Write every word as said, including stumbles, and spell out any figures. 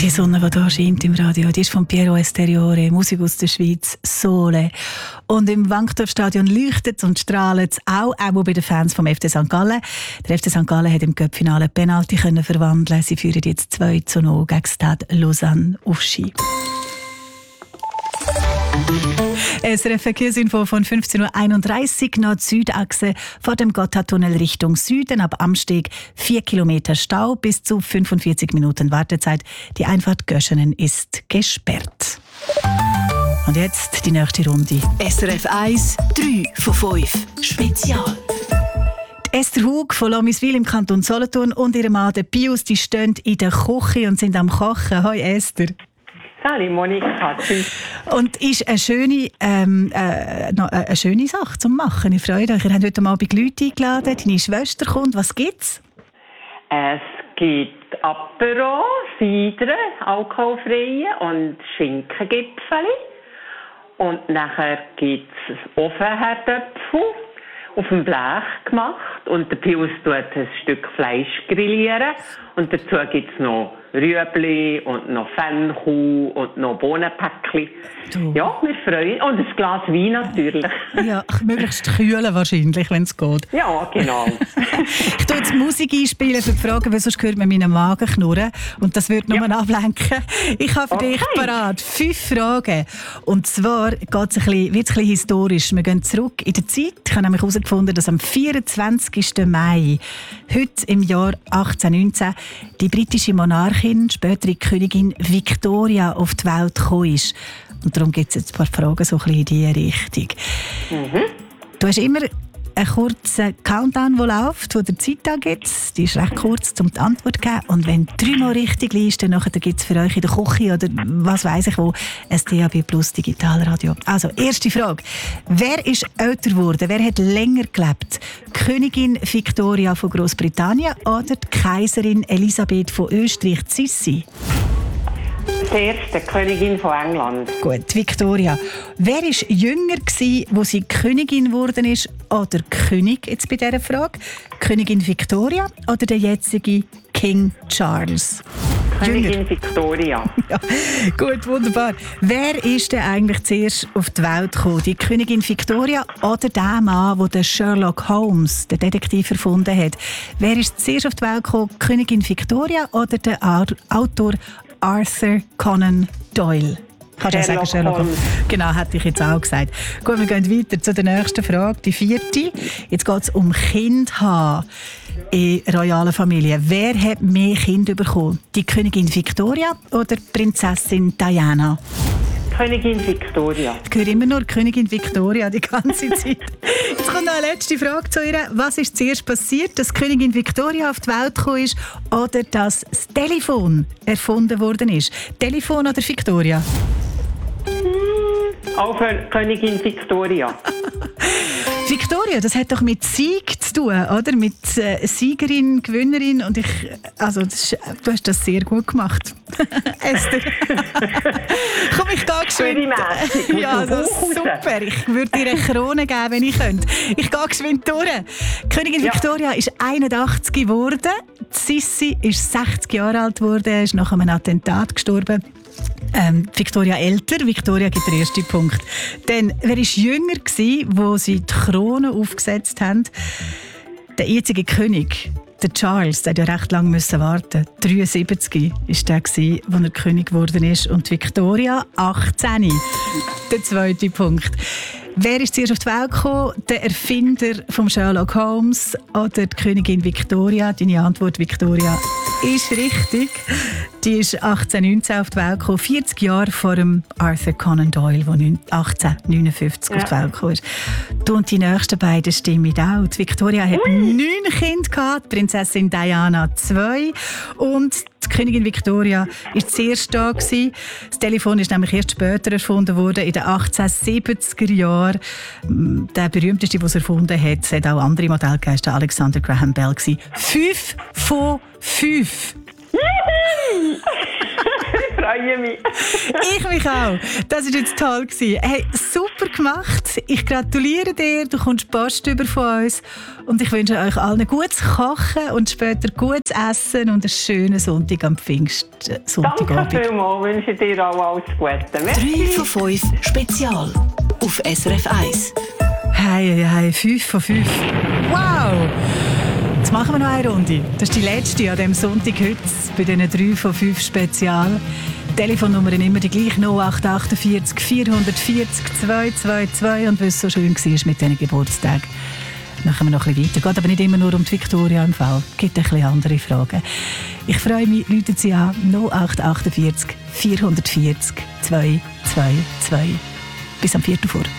Die Sonne, die hier scheint im Radio, die ist von Piero Esteriore, Musik aus der Schweiz, Sole. Und im Wankdorfstadion leuchtet und strahlt es auch, auch bei den Fans vom F C Sankt Gallen. Der F C Sankt Gallen hat im Cup-Finale Penalty können verwandeln. Sie führen jetzt zwei zu null gegen Stade Lausanne auf Ski. S R F Verkehrsinfo von fünfzehn Uhr einunddreißig Nord Südachse vor dem Gotthardtunnel Richtung Süden ab Amsteg vier Kilometer Stau bis zu fünfundvierzig Minuten Wartezeit. Die Einfahrt Göschenen ist gesperrt. Und jetzt die nächste Runde. S R F eins, drei von fünf Spezial. Esther Hug von Lomiswil im Kanton Solothurn und ihr Mann der Pius, die stehen in der Küche und sind am Kochen. Hoi Esther. Hallo Monika. Und ist eine schöne, ähm, äh, noch eine schöne Sache zum Machen. Ich freue mich. Ihr habt heute Abend Leute eingeladen. Deine Schwester kommt. Was gibt's? Es gibt Apero, Cider, alkoholfreie und Schinkengipfeli. Und nachher gibt es Ofenherdöpfel auf dem Blech gemacht. Und der Pius tut ein Stück Fleisch grillieren. Und dazu gibt es noch Rüebli und noch Fennkuh und noch Bohnenpäckchen. Ja, wir freuen uns. Und ein Glas Wein natürlich. Ja, möglichst kühlen wahrscheinlich, wenn es geht. Ja, genau. Ich tue jetzt Musik einspielen für die Fragen, weil sonst hört man meinen Magen knurren. Und das würde nur ja. ablenken. Ich habe für okay. dich parat fünf Fragen. Und zwar geht's ein bisschen, wird es ein bisschen historisch. Wir gehen zurück in der Zeit. Ich habe nämlich herausgefunden, dass am vierundzwanzigsten Mai, heute im Jahr achtzehnhundertneunzehn, die britische Monarchin, spätere Königin Victoria, auf die Welt gekommen ist. Und darum gibt es jetzt ein paar Fragen so ein bisschen in diese Richtung. Mhm. Du hast immer einen kurzen Countdown, der läuft, wo der Zeit angibt. Die ist recht kurz, um die Antwort zu geben. Und wenn dreimal richtig liest, dann gibt es für euch in der Küche oder was weiss ich wo, ein D A B Plus Digitalradio. Also, erste Frage. Wer ist älter geworden? Wer hat länger gelebt? Königin Victoria von Großbritannien oder die Kaiserin Elisabeth von Österreich, Sissi? Die erste Königin von England. Gut, Victoria. Wer war jünger, wo sie Königin geworden ist, oder König jetzt bei dieser Frage? Königin Victoria oder der jetzige King Charles? Königin Jünger. Victoria. Ja, gut, wunderbar. Wer ist denn eigentlich zuerst auf die Welt gekommen? Die Königin Victoria oder der Mann, der Sherlock Holmes, den Detektiv, erfunden hat? Wer ist zuerst auf die Welt gekommen? Königin Victoria oder der Autor Arthur Conan Doyle? Kannst du sagen, Sherlock Holmes? Genau, hätte ich jetzt auch gesagt. Gut, wir gehen weiter zu der nächsten Frage, die vierte. Jetzt geht es um Kind haben in royalen Familien. Wer hat mehr Kinder bekommen? Die Königin Victoria oder die Prinzessin Diana? Königin Victoria. Ich höre immer nur Königin Victoria die ganze Zeit. Jetzt kommt noch eine letzte Frage zu ihr. Was ist zuerst passiert, dass Königin Victoria auf die Welt gekommen ist oder dass das Telefon erfunden worden ist? Telefon oder Victoria? Hm, auch für Königin Victoria. Victoria, das hat doch mit Sieg zu tun, oder? Mit äh, Siegerin, Gewinnerin. Und ich, also, das ist, du hast das sehr gut gemacht, Esther. Komm, ich gehe geschwind. Ja, das ist super. Ich würde dir eine Krone geben, wenn ich könnte. Ich gehe geschwind durch. Königin ja. Victoria ist einundachtzig geworden. Sissi ist sechzig Jahre alt geworden, ist nach einem Attentat gestorben. Ähm, Victoria älter. Victoria gibt den ersten Punkt. Dann, wer war jünger gewesen, wo sie die Krone aufgesetzt haben? Der jetzige König, der Charles, der hat ja recht lange müssen warten. dreiundsiebzig war der, gewesen, wo er König geworden ist. Und Victoria achtzehn. Der zweite Punkt. Wer ist zuerst auf die Welt gekommen? Der Erfinder von Sherlock Holmes oder die Königin Victoria? Deine Antwort, Victoria, ist richtig. Die ist achtzehnhundertneunzehn auf die Welt gekommen, vierzig Jahre vor dem Arthur Conan Doyle, der achtzehnhundertneunundfünfzig ja. auf die Welt gekommen ist. Du und die nächsten beiden stimmen auch. Die Victoria hat Ui. neun Kinder gehabt, die Prinzessin Diana zwei und die Königin Victoria war zuerst da gewesen. Das Telefon ist nämlich erst später erfunden worden, in den achtzehnhundertsiebziger Jahren. Der berühmteste, der es erfunden hat, es hat auch andere Modelle gegeben, der Alexander Graham Bell gewesen. Fünf von fünf. Ich freue freue mich. Ich mich auch. Das war jetzt toll gewesen. Hey, super gemacht. Ich gratuliere dir. Du kommst Post über von uns. Und ich wünsche euch allen gutes Kochen und später gutes Essen und einen schönen Sonntag am Pfingstsonntagabend. Danke vielmals. Ich wünsche dir auch alles Gute. drei von fünf Spezial auf S R F eins. Hey, hey, fünf von fünf. Wow! Jetzt machen wir noch eine Runde. Das ist die letzte an diesem Sonntag heute bei diesen drei von fünf Spezial. Die Telefonnummern immer die gleiche: null acht vier acht vier vier vier zwei zwei zwei. Und weil es so schön war mit diesen Geburtstagen, machen wir noch ein bisschen weiter. Geht aber nicht immer nur um die Victoria im Fall. Es gibt ein bisschen andere Fragen. Ich freue mich, rufen Sie an null acht vier acht vier vier vier zwei zwei zwei. Bis am Viertel vor.